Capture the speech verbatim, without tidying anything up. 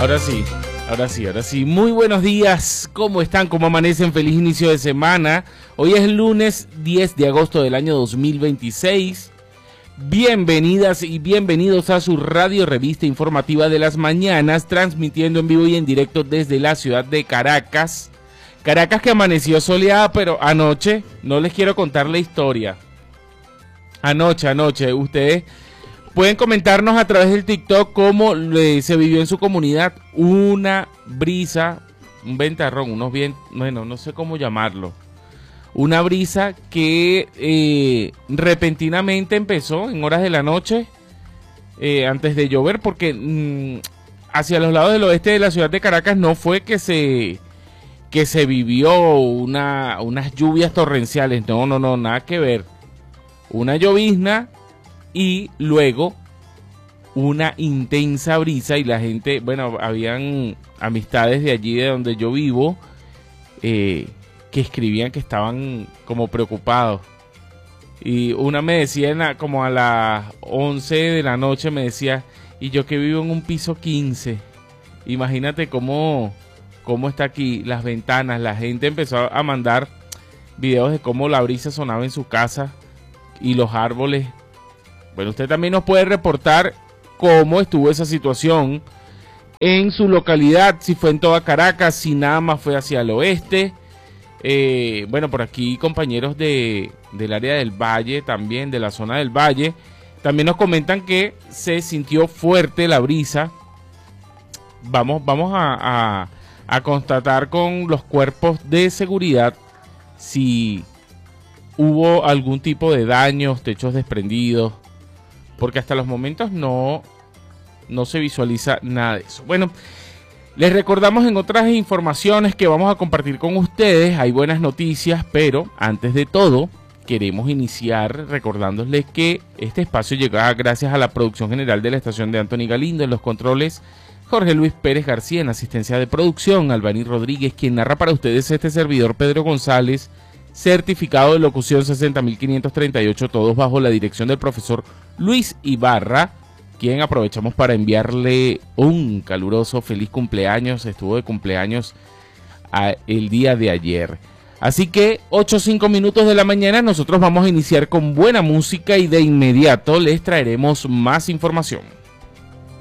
Ahora sí, ahora sí, ahora sí. Muy buenos días. ¿Cómo están? ¿Cómo amanecen? Feliz inicio de semana. Hoy es lunes diez de agosto del año dos mil veintiséis. Bienvenidas y bienvenidos a su radio revista informativa de las mañanas, transmitiendo en vivo y en directo desde la ciudad de Caracas. Caracas que amaneció soleada, pero anoche, no les quiero contar la historia. Anoche, anoche, ustedes pueden comentarnos a través del TikTok cómo le, se vivió en su comunidad una brisa, un ventarrón, unos vientos, bueno, no sé cómo llamarlo. Una brisa que eh, repentinamente empezó en horas de la noche, eh, antes de llover, porque mmm, hacia los lados del oeste de la ciudad de Caracas no fue que se, que se vivió una, unas lluvias torrenciales, no, no, no, nada que ver. Una llovizna y luego una intensa brisa y la gente, bueno, habían amistades de allí de donde yo vivo, eh, que escribían que estaban como preocupados. Y una me decía como a las once de la noche, me decía, y yo que vivo en un piso quince, imagínate cómo, cómo está aquí, las ventanas. La gente empezó a mandar videos de cómo la brisa sonaba en su casa y los árboles. Bueno, usted también nos puede reportar cómo estuvo esa situación en su localidad, si fue en toda Caracas, si nada más fue hacia el oeste. Eh, bueno, por aquí compañeros de, del área del Valle, también de la zona del Valle, también nos comentan que se sintió fuerte la brisa. Vamos, vamos a, a, a constatar con los cuerpos de seguridad si hubo algún tipo de daños, techos desprendidos, porque hasta los momentos no, no se visualiza nada de eso. Bueno, les recordamos en otras informaciones que vamos a compartir con ustedes, hay buenas noticias, pero antes de todo queremos iniciar recordándoles que este espacio llega gracias a la producción general de la estación de Anthony Galindo, en los controles Jorge Luis Pérez García, en asistencia de producción Albany Rodríguez, quien narra para ustedes este servidor Pedro González, certificado de locución sesenta mil quinientos treinta y ocho, todos bajo la dirección del profesor Luis Ibarra, quien aprovechamos para enviarle un caluroso feliz cumpleaños. Estuvo de cumpleaños a, el día de ayer. Así que ocho o cinco minutos de la mañana nosotros vamos a iniciar con buena música y de inmediato les traeremos más información.